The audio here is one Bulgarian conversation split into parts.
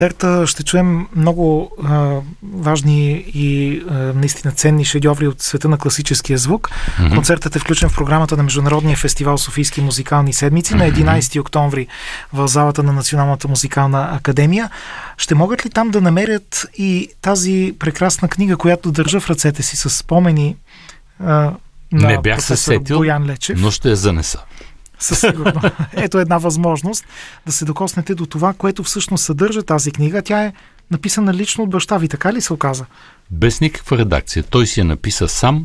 Ще чуем много важни и наистина ценни шедьоври от света на класическия звук. Концертът е включен в програмата на Международния фестивал Софийски музикални седмици на 11 октомври в залата на Националната музикална академия. Ще могат ли там да намерят и тази прекрасна книга, която държа в ръцете си с спомени на Не бях се професор сетил, Боян Лечев? но ще я занеса. Със сигурно. Ето една възможност да се докоснете до това, което всъщност съдържа тази книга. Тя е написана лично от баща ви, така ли се оказа? Без никаква редакция. Той си я написа сам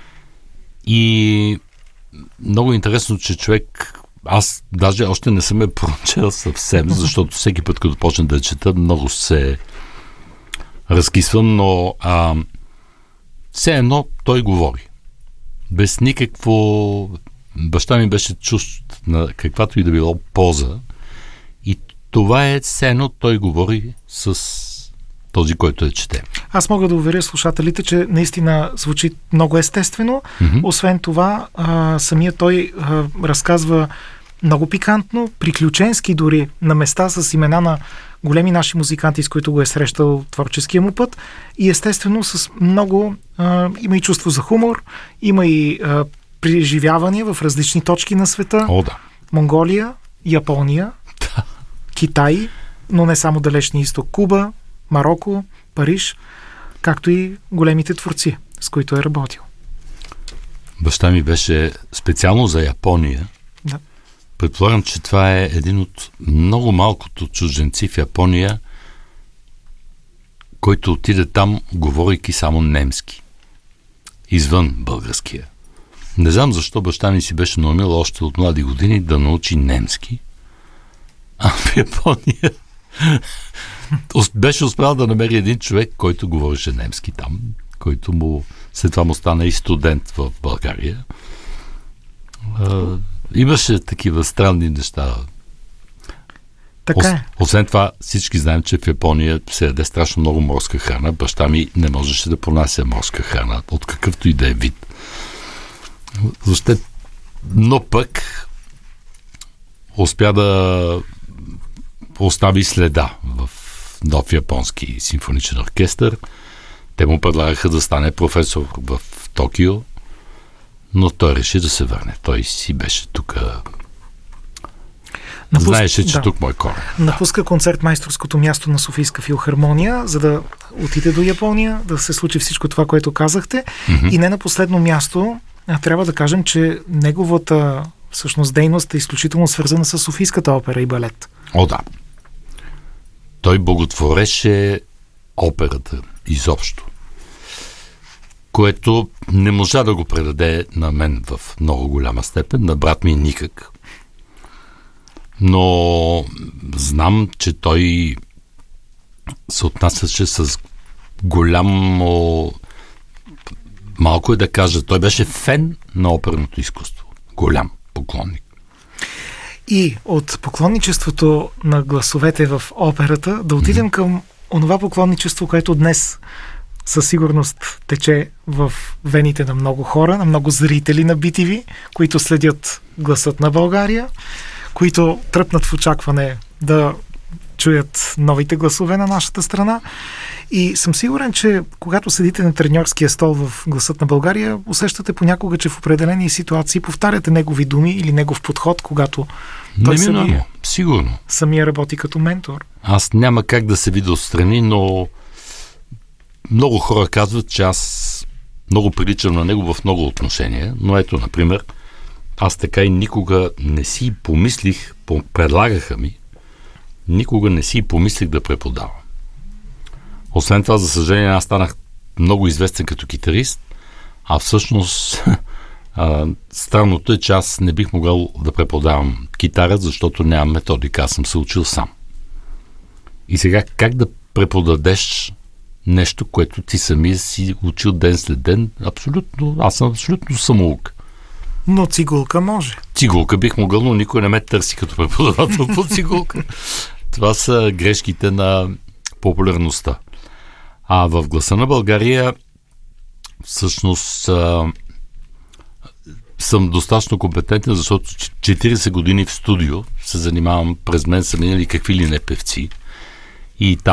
и много интересно, че човек... Аз даже още не съм я прочел съвсем, защото всеки път, като почна да чета, много се разкисвам, но все едно той говори. Без никакво... Баща ми беше чужд на каквато и да било поза и това е все едно той говори с този, който чете. Аз мога да уверя слушателите, че наистина звучи много естествено. Освен това, самия той разказва много пикантно, приключенски дори, на места с имена на големи наши музиканти, с които го е срещал творческия му път и естествено с много... има и чувство за хумор, има и преживявания в различни точки на света. О, да. Монголия, Япония, Китай, но не само Далечния изток, Куба, Мароко, Париж, както и големите творци, с които е работил. Баща ми беше специално за Япония. Да. Предполагам, че това е един от много малкото чужденци в Япония, който отиде там, говорейки само немски. Извън българския. Не знам защо баща ми си беше наумил още от млади години да научи немски. А в Япония беше успял да намери един човек, който говореше немски там, който след това му стана и студент в България. Имаше такива странни неща. Така е. Освен това, всички знаем, че в Япония се яде страшно много морска храна. Баща ми не можеше да понася морска храна, от какъвто и да е вид. Но пък успя да остави следа в нов японски симфоничен оркестър. Те му предлагаха да стане професор в Токио, но той реши да се върне. Той си беше тук. Знаеше, че тук му е корен. Напуска концертмайсторското място на Софийска филхармония, за да отиде до Япония, да се случи всичко това, което казахте. И не на последно място трябва да кажем, че неговата всъщност дейност е изключително свързана с Софийската опера и балет. О, да. Той благотвореше операта изобщо, което не можа да го предаде на мен в много голяма степен, на брат ми никак. Но знам, че той се отнасяше с голямо... Малко е да кажа, той беше фен на оперното изкуство. Голям поклонник. И от поклонничеството на гласовете в операта да отидем към онова поклонничество, което днес със сигурност тече в вените на много хора, на много зрители на BTV, които следят гласът на България, които тръпнат в очакване да чуят новите гласове на нашата страна. И съм сигурен, че когато седите на треньорския стол в гласът на България, усещате понякога, че в определени ситуации повтаряте негови думи или негов подход, когато той самия работи като ментор. Аз няма как да се видя отстрани, но много хора казват, че аз много приличам на него в много отношения, но ето, например, аз така и никога не си помислих, предлагаха ми, никога не си помислих да преподавам. Освен това, за съжаление, аз станах много известен като китарист, а всъщност странното е, че аз не бих могъл да преподавам китара, защото нямам методика, аз съм се учил сам. И сега как да преподадеш нещо, което ти самия си учил ден след ден? Абсолютно, аз съм абсолютно самоук. Но цигулка може. Цигулка бих могъл, но никой не ме търси като преподавател по цигулка. Това са грешките на популярността. А в гласа на България всъщност съм достатъчно компетентен, защото 40 години в студио се занимавам, през мен са минали какви ли не певци. И там